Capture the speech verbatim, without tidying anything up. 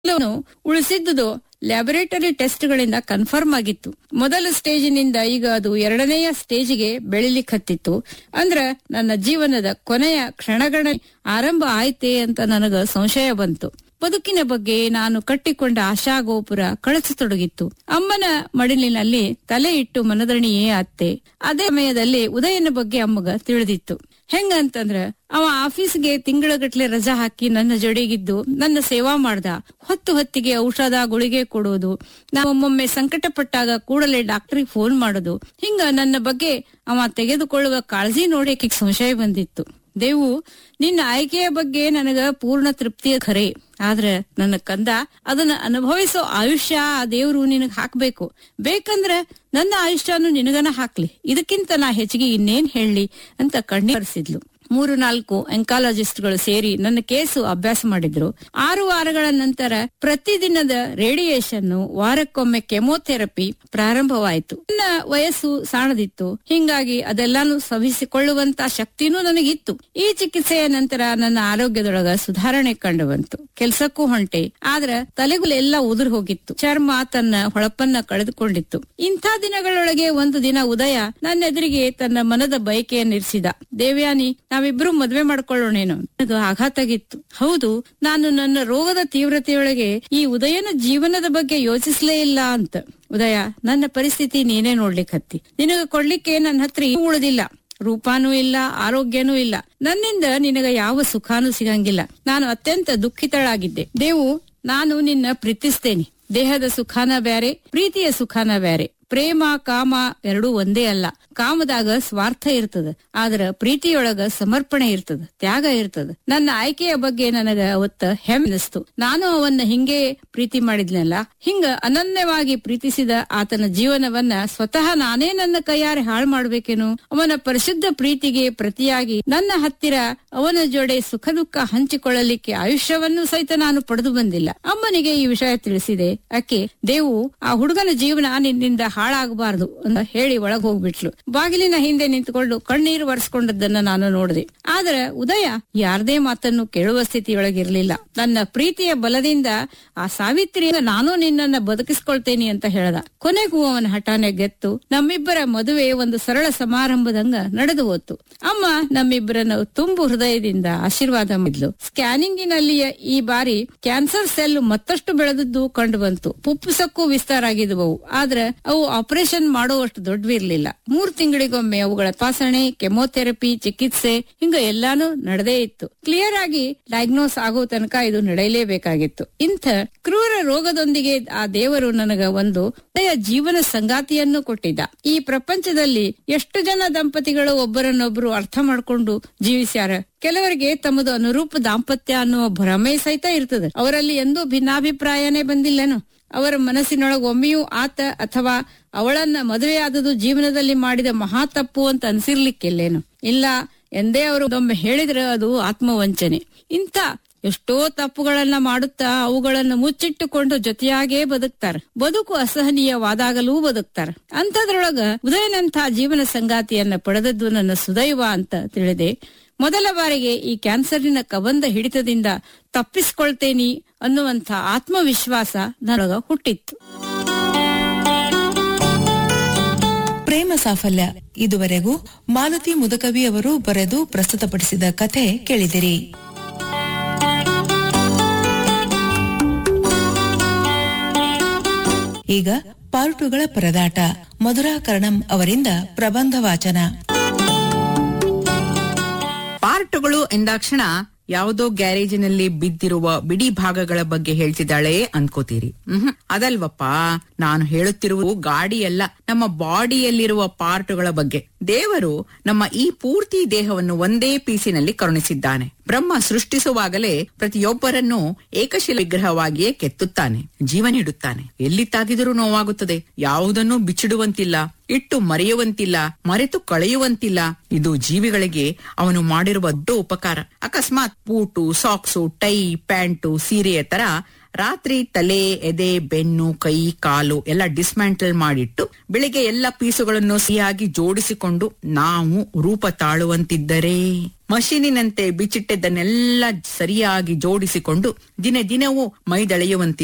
ಉಳಿಸಿದ್ದುದು laboratory ಟೆಸ್ಟ್ಗಳಿಂದ confirm ಆಗಿತ್ತು. ಮೊದಲ ಸ್ಟೇಜಿನಿಂದ ಈಗ ಅದು ಎರಡನೆಯ ಸ್ಟೇಜಿಗೆ ಬೆಳಿಲಿಕ್ಕತ್ತಿತ್ತು. ಅಂದ್ರ ನನ್ನ ಜೀವನದ ಕೊನೆಯ ಕ್ಷಣಗಳ ಆರಂಭ ಆಯ್ತೆ ಅಂತ ನನಗ ಸಂಶಯ ಬಂತು. ಬದುಕಿನ ಬಗ್ಗೆ ನಾನು ಕಟ್ಟಿಕೊಂಡ ಆಶಾಗೋಪುರ ಕಳಚತೊಡಗಿತ್ತು. ಅಮ್ಮನ ಮಡಿಲಿನಲ್ಲಿ ತಲೆ ಇಟ್ಟು ಮನದಣಿಯೇ ಅತ್ತೆ. ಅದೇ ಸಮಯದಲ್ಲಿ ಉದಯನ ಬಗ್ಗೆ ಅಮ್ಮಗ ತಿಳಿದಿತ್ತು. ಹೆಂಗಂತಂದ್ರ ಅವ ಆಫೀಸ್ಗೆ ತಿಂಗಳಗಟ್ಲೆ ರಜಾ ಹಾಕಿ ನನ್ನ ಜೊಡೆಗಿದ್ದು ನನ್ನ ಸೇವಾ ಮಾಡ್ದ. ಹೊತ್ತು ಹೊತ್ತಿಗೆ ಔಷಧ ಗುಳಿಗೆ ಕೊಡೋದು, ನಾವೊಮ್ಮೊಮ್ಮೆ ಸಂಕಟ ಪಟ್ಟಾಗ ಕೂಡಲೇ ಡಾಕ್ಟರ್ಗೆ ಫೋನ್ ಮಾಡೋದು. ಹಿಂಗ ನನ್ನ ಬಗ್ಗೆ ಅವ ತೆಗೆದುಕೊಳ್ಳುವ ಕಾಳಜಿ ನೋಡಿ ಆಕಿಗೆ ಸಂಶಯ ಬಂದಿತ್ತು. ದೇವು, ನಿನ್ನ ಆಯ್ಕೆಯ ಬಗ್ಗೆ ನನಗ ಪೂರ್ಣ ತೃಪ್ತಿಯ ಖರೆ. ಆದ್ರ ನನ್ನ ಕಂದ, ಅದನ್ನ ಅನುಭವಿಸೋ ಆಯುಷ್ಯ ಆ ದೇವ್ರು ನಿನಗ್ ಹಾಕ್ಬೇಕು. ಬೇಕಂದ್ರ ನನ್ನ ಆಯುಷ್ಯನು ನಿನಗನ ಹಾಕ್ಲಿ. ಇದಕ್ಕಿಂತ ನಾ ಹೆಚ್ಚಿಗೆ ಇನ್ನೇನ್ ಹೇಳಲಿ ಅಂತ ಕಣ್ಣೀರಿಸಿದ್ಲು. ಮೂರು ನಾಲ್ಕು ಎಂಕಾಲಜಿಸ್ಟ್ಗಳು ಸೇರಿ ನನ್ನ ಕೇಸು ಅಭ್ಯಾಸ ಮಾಡಿದ್ರು. ಆರು ವಾರಗಳ ನಂತರ ಪ್ರತಿದಿನದ ರೇಡಿಯೇಷನ್, ವಾರಕ್ಕೊಮ್ಮೆ ಕೆಮೊಥೆರಪಿ ಪ್ರಾರಂಭವಾಯಿತು. ನನ್ನ ವಯಸ್ಸು ಸಾಣದಿತ್ತು, ಹಿಂಗಾಗಿ ಅದೆಲ್ಲಾನು ಸವಿಸಿಕೊಳ್ಳುವಂತ ಶಕ್ತಿನೂ ನನಗಿತ್ತು. ಈ ಚಿಕಿತ್ಸೆಯ ನಂತರ ನನ್ನ ಆರೋಗ್ಯದೊಳಗ ಸುಧಾರಣೆ ಕಂಡು ಬಂತು. ಕೆಲ್ಸಕ್ಕೂ ಹೊಂಟೆ, ಆದ್ರ ತಲೆಗುಲೆಲ್ಲ ಉದುರು ಹೋಗಿತ್ತು. ಚರ್ಮ ತನ್ನ ಹೊಳಪನ್ನ ಕಳೆದುಕೊಂಡಿತ್ತು. ಇಂಥ ದಿನಗಳೊಳಗೆ ಒಂದು ದಿನ ಉದಯ ನನ್ನ ಎದುರಿಗೆ ತನ್ನ ಮನದ ಬಯಕೆಯನ್ನಿರಿಸಿದ. ದೇವ್ಯಾನಿ, ನಾವಿಬ್ರು ಮದ್ವೆ ಮಾಡ್ಕೊಳ್ಳೋಣೇನು? ನನಗ ಆಘಾತ ಆಗಿತ್ತು. ಹೌದು, ನಾನು ನನ್ನ ರೋಗದ ತೀವ್ರತೆಯೊಳಗೆ ಈ ಉದಯನ ಜೀವನದ ಬಗ್ಗೆ ಯೋಚಿಸ್ಲೇ ಇಲ್ಲ ಅಂತ. ಉದಯ, ನನ್ನ ಪರಿಸ್ಥಿತಿ ನೀನೇ ನೋಡ್ಲಿಕ್ಕತ್ತಿ. ನಿನಗ ಕೊಡ್ಲಿಕ್ಕೆ ನನ್ನ ಹತ್ರ ಏನೂ ಉಳಿದಿಲ್ಲ. ರೂಪಾನೂ ಇಲ್ಲ, ಆರೋಗ್ಯನೂ ಇಲ್ಲ. ನನ್ನಿಂದ ನಿನಗ ಯಾವ ಸುಖಾನೂ ಸಿಗಂಗಿಲ್ಲ. ನಾನು ಅತ್ಯಂತ ದುಃಖಿತಳಾಗಿದ್ದೆ. ದೇವು, ನಾನು ನಿನ್ನ ಪ್ರೀತಿಸ್ತೇನೆ. ದೇಹದ ಸುಖಾನ ಬ್ಯಾರೆ, ಪ್ರೀತಿಯ ಸುಖಾನ ಬ್ಯಾರೆ. ಪ್ರೇಮ ಕಾಮ ಎರಡೂ ಒಂದೇ ಅಲ್ಲ. ಕಾಮದಾಗ ಸ್ವಾರ್ಥ ಇರ್ತದ, ಆದ್ರ ಪ್ರೀತಿಯೊಳಗ ಸಮರ್ಪಣೆ ಇರ್ತದ, ತ್ಯಾಗ ಇರ್ತದ. ನನ್ನ ಆಯ್ಕೆಯ ಬಗ್ಗೆ ನನಗ ಅವತ್ತ ಹೆಮ್ಮೆನಿಸ್ತು. ನಾನು ಅವನ್ನ ಹಿಂಗೆ ಪ್ರೀತಿ ಮಾಡಿದ್ನಲ್ಲ. ಹಿಂಗ ಅನನ್ಯವಾಗಿ ಪ್ರೀತಿಸಿದ ಆತನ ಜೀವನವನ್ನ ಸ್ವತಃ ನಾನೇ ನನ್ನ ಕೈಯಾರೆ ಹಾಳು ಮಾಡ್ಬೇಕೇನು? ಅವನ ಪರಿಶುದ್ಧ ಪ್ರೀತಿಗೆ ಪ್ರತಿಯಾಗಿ ನನ್ನ ಹತ್ತಿರ ಅವನ ಜೋಡೆ ಸುಖ ದುಃಖ ಹಂಚಿಕೊಳ್ಳಲಿಕ್ಕೆ ಆಯುಷ್ಯವನ್ನು ಸಹಿತ ನಾನು ಪಡೆದು ಬಂದಿಲ್ಲ. ಅಮ್ಮನಿಗೆ ಈ ವಿಷಯ ತಿಳಿಸಿದೆ. ಅಕ್ಕೆ, ದೇವು, ಆ ಹುಡುಗನ ಜೀವನ ನಿನ್ನಿಂದ ಹಾಳಾಗಬಾರದು ಅಂತ ಹೇಳಿ ಒಳಗ್ ಹೋಗ್ಬಿಟ್ಲು. ಬಾಗಿಲಿನ ಹಿಂದೆ ನಿಂತುಕೊಂಡು ಕಣ್ಣೀರು ಒರೆಸ್ಕೊಂಡದ್ದನ್ನ ನಾನು ನೋಡಿದೆ. ಆದ್ರೆ ಉದಯ ಯಾರದೇ ಮಾತನ್ನು ಕೇಳುವ ಸ್ಥಿತಿಯೊಳಗಿರ್ಲಿಲ್ಲ. ನನ್ನ ಪ್ರೀತಿಯ ಬಲದಿಂದ ಆ ಸಾವಿತ್ರಿಯ ನಾನು ನಿನ್ನನ್ನ ಬದುಕಿಸ್ಕೊಳ್ತೇನೆ ಅಂತ ಹೇಳ್ದ. ಕೊನೆಗೂ ಅವನ ಹಠಾನೆ ಗೆತ್ತು ನಮ್ಮಿಬ್ಬರ ಮದುವೆ ಒಂದು ಸರಳ ಸಮಾರಂಭದಂಗ ನಡೆದು ಹೋತು. ಅಮ್ಮ ನಮ್ಮಿಬ್ಬರನ್ನು ತುಂಬು ಹೃದಯದಿಂದ ಆಶೀರ್ವಾದ ಮಾಡಿದ್ಲು. ಸ್ಕ್ಯಾನಿಂಗಿನಲ್ಲಿಯ ಈ ಬಾರಿ ಕ್ಯಾನ್ಸರ್ ಸೆಲ್ ಮತ್ತಷ್ಟು ಬೆಳೆದದ್ದು ಕಂಡು ಬಂತು. ಪುಪ್ಪುಸಕ್ಕೂ ವಿಸ್ತಾರ ಆಗಿದ್ವು. ಆದ್ರೆ ಅವು ಆಪರೇಷನ್ ಮಾಡುವಷ್ಟು ದೊಡ್ಡವಿರ್ಲಿಲ್ಲ. ಮೂರ್ ತಿಂಗಳಿಗೊಮ್ಮೆ ಅವುಗಳ ತಪಾಸಣೆ, ಕೆಮೊಥೆರಪಿ, ಚಿಕಿತ್ಸೆ ಹಿಂಗ ಎಲ್ಲಾನು ನಡೆದೇ ಇತ್ತು. ಕ್ಲಿಯರ್ ಆಗಿ ಡಯಾಗ್ನೋಸ್ ಆಗೋ ತನಕ ಇದು ನಡೆಯಲೇಬೇಕಾಗಿತ್ತು. ಇಂಥ ಕ್ರೂರ ರೋಗದೊಂದಿಗೆ ಆ ದೇವರು ನನಗ ಒಂದು ಜೀವನ ಸಂಗಾತಿಯನ್ನು ಕೊಟ್ಟಿದ್ದ. ಈ ಪ್ರಪಂಚದಲ್ಲಿ ಎಷ್ಟು ಜನ ದಂಪತಿಗಳು ಒಬ್ಬರನ್ನೊಬ್ರು ಅರ್ಥ ಮಾಡ್ಕೊಂಡು ಜೀವಿಸ್ಯಾರ. ಕೆಲವರಿಗೆ ತಮ್ಮದು ಅನುರೂಪ ದಾಂಪತ್ಯ ಅನ್ನುವ ಭ್ರಮೆ ಸಹಿತ ಇರ್ತದೆ. ಅವರಲ್ಲಿ ಎಂದೂ ಭಿನ್ನಾಭಿಪ್ರಾಯನೇ ಬಂದಿಲ್ಲನು. ಅವರ ಮನಸ್ಸಿನೊಳಗೆ ಒಮ್ಮೆಯೂ ಆತ ಅಥವಾ ಅವಳನ್ನ ಮದುವೆಯಾದದು ಜೀವನದಲ್ಲಿ ಮಾಡಿದ ಮಹಾ ತಪ್ಪು ಅಂತ ಅನ್ಸಿರ್ಲಿಕ್ಕಿಲ್ಲೇನು? ಇಲ್ಲ ಎಂದೇ ಅವರು ಒಮ್ಮೆ ಹೇಳಿದ್ರೆ ಅದು ಆತ್ಮವಂಚನೆ. ಇಂಥ ಎಷ್ಟೋ ತಪ್ಪುಗಳನ್ನ ಮಾಡುತ್ತಾ ಅವುಗಳನ್ನು ಮುಚ್ಚಿಟ್ಟುಕೊಂಡು ಜೊತೆಯಾಗೇ ಬದುಕ್ತಾರ. ಬದುಕು ಅಸಹನೀಯವಾದಾಗಲೂ ಬದುಕ್ತಾರ. ಅಂಥದ್ರೊಳಗ ಉದಯನಂಥ ಜೀವನ ಸಂಗಾತಿಯನ್ನ ಪಡೆದದ್ದು ನನ್ನ ಸುದೈವ ಅಂತ ತಿಳಿದೆ. ಮೊದಲ ಬಾರಿಗೆ ಈ ಕ್ಯಾನ್ಸರಿನ ಕಬಂಧ ಹಿಡಿತದಿಂದ ತಪ್ಪಿಸ್ಕೊಳ್ತೇನಿ ಅನ್ನುವಂಥ ಆತ್ಮವಿಶ್ವಾಸ ನನಗ ಹುಟ್ಟಿತ್ತು. ಪ್ರೇಮ ಸಾಫಲ್ಯ ಇದುವರೆಗೂ ಮಾಲತಿ ಮುದಕವಿ ಅವರು ಬರೆದು ಪ್ರಸ್ತುತಪಡಿಸಿದ ಕಥೆ ಕೇಳಿದಿರಿ. ಈಗ ಪಾರ್ಟುಗಳ ಪರದಾಟ, ಮಧುರಾ ಕರ್ಣಂ ಅವರಿಂದ ಪ್ರಬಂಧ ವಾಚನ. ಪಾರ್ಟುಗಳು ಎಂದಾಕ್ಷಣ ಯಾವುದೋ ಗ್ಯಾರೇಜಿನಲ್ಲಿ ಬಿದ್ದಿರುವ ಬಿಡಿ ಭಾಗಗಳ ಬಗ್ಗೆ ಹೇಳ್ತಿದ್ದಾಳೆ ಅನ್ಕೋತೀರಿ. ಹ್ಮ್ ಅದಲ್ವಪ್ಪ, ನಾನು ಹೇಳುತ್ತಿರುವ ಗಾಡಿಯಲ್ಲ, ನಮ್ಮ ಬಾಡಿಯಲ್ಲಿರುವ ಪಾರ್ಟುಗಳ ಬಗ್ಗೆ. ದೇವರು ನಮ್ಮ ಈ ಪೂರ್ತಿ ದೇಹವನ್ನು ಒಂದೇ ಪೀಸಿನಲ್ಲಿ ಕರುಣಿಸಿದ್ದಾನೆ. ಬ್ರಹ್ಮ ಸೃಷ್ಟಿಸುವಾಗಲೇ ಪ್ರತಿಯೊಬ್ಬರನ್ನು ಏಕಶಿಲ ವಿಗ್ರಹವಾಗಿಯೇ ಕೆತ್ತುತ್ತಾನೆ, ಜೀವ ನೀಡುತ್ತಾನೆ. ಎಲ್ಲಿ ತಾಗಿದರೂ ನೋವಾಗುತ್ತದೆ. ಯಾವುದನ್ನು ಬಿಚ್ಚಿಡುವಂತಿಲ್ಲ, ಇಟ್ಟು ಮರೆಯುವಂತಿಲ್ಲ, ಮರೆತು ಕಳೆಯುವಂತಿಲ್ಲ. ಇದು ಜೀವಿಗಳಿಗೆ ಅವನು ಮಾಡಿರುವ ದೊಡ್ಡ ಉಪಕಾರ. ಅಕಸ್ಮಾತ್ ಬೂಟು, ಸಾಕ್ಸು, ಟೈ, ಪ್ಯಾಂಟು, ಸೀರೆಯ ತರ ರಾತ್ರಿ ತಲೆ, ಎದೆ, ಬೆನ್ನು, ಕೈ, ಕಾಲು ಎಲ್ಲ ಡಿಸ್ಮ್ಯಾಂಟಲ್ ಮಾಡಿಟ್ಟು ಬೆಳಿಗ್ಗೆ ಎಲ್ಲ ಪೀಸುಗಳನ್ನು ಸಿಹಿಯಾಗಿ ಜೋಡಿಸಿಕೊಂಡು ನಾವು ರೂಪ ತಾಳುವಂತಿದ್ದರೆ, ಮಷೀನಿನಂತೆ ಬಿಚ್ಚಿಟ್ಟದ್ದನ್ನೆಲ್ಲ ಸರಿಯಾಗಿ ಜೋಡಿಸಿಕೊಂಡು ದಿನ ದಿನವೂ ಮೈದಳೆಯುವಂತಿದ್ದರೆ